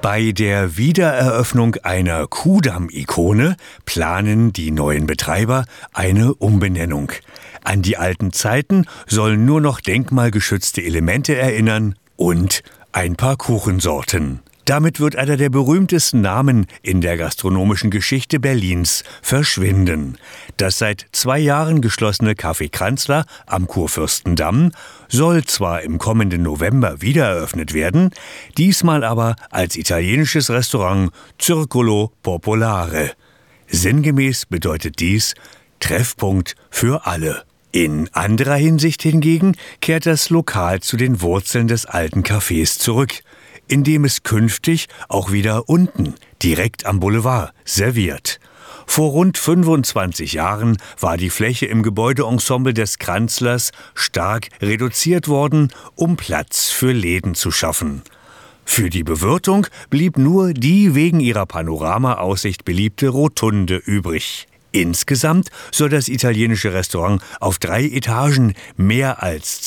Bei der Wiedereröffnung einer Kudamm-Ikone planen die neuen Betreiber eine Umbenennung. An die alten Zeiten sollen nur noch denkmalgeschützte Elemente erinnern und ein paar Kuchensorten. Damit wird einer der berühmtesten Namen in der gastronomischen Geschichte Berlins verschwinden. Das seit 2 Jahren geschlossene Café Kranzler am Kurfürstendamm soll zwar im kommenden November wiedereröffnet werden, diesmal aber als italienisches Restaurant Circolo Popolare. Sinngemäß bedeutet dies Treffpunkt für alle. In anderer Hinsicht hingegen kehrt das Lokal zu den Wurzeln des alten Cafés zurück, indem es künftig auch wieder unten, direkt am Boulevard, serviert. Vor rund 25 Jahren war die Fläche im Gebäudeensemble des Kranzlers stark reduziert worden, um Platz für Läden zu schaffen. Für die Bewirtung blieb nur die wegen ihrer Panoramaaussicht beliebte Rotunde übrig. Insgesamt soll das italienische Restaurant auf 3 Etagen mehr als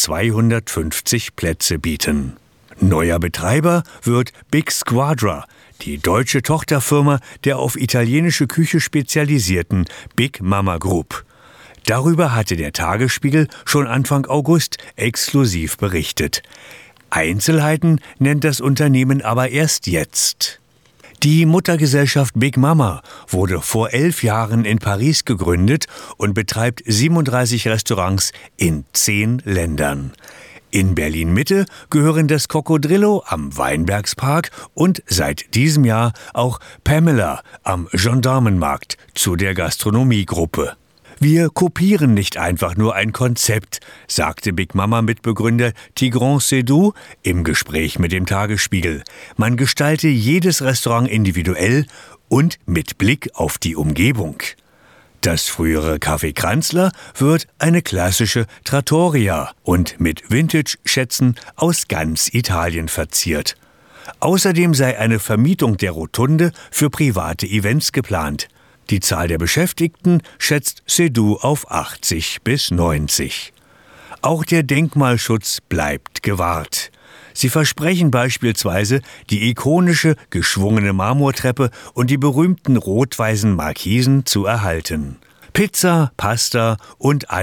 250 Plätze bieten. Neuer Betreiber wird Big Squadra, die deutsche Tochterfirma der auf italienische Küche spezialisierten Big Mama Group. Darüber hatte der Tagesspiegel schon Anfang August exklusiv berichtet. Einzelheiten nennt das Unternehmen aber erst jetzt. Die Muttergesellschaft Big Mama wurde vor 11 Jahren in Paris gegründet und betreibt 37 Restaurants in 10 Ländern. In Berlin-Mitte gehören das Cocodrillo am Weinbergspark und seit diesem Jahr auch Pamela am Gendarmenmarkt zu der Gastronomiegruppe. Wir kopieren nicht einfach nur ein Konzept, sagte Big Mama-Mitbegründer Tigran Sedou im Gespräch mit dem Tagesspiegel. Man gestalte jedes Restaurant individuell und mit Blick auf die Umgebung. Das frühere Café Kranzler wird eine klassische Trattoria und mit Vintage-Schätzen aus ganz Italien verziert. Außerdem sei eine Vermietung der Rotunde für private Events geplant. Die Zahl der Beschäftigten schätzt Sedou auf 80 bis 90. Auch der Denkmalschutz bleibt gewahrt. Sie versprechen beispielsweise die ikonische geschwungene Marmortreppe und die berühmten rot-weißen Markisen zu erhalten. Pizza, Pasta und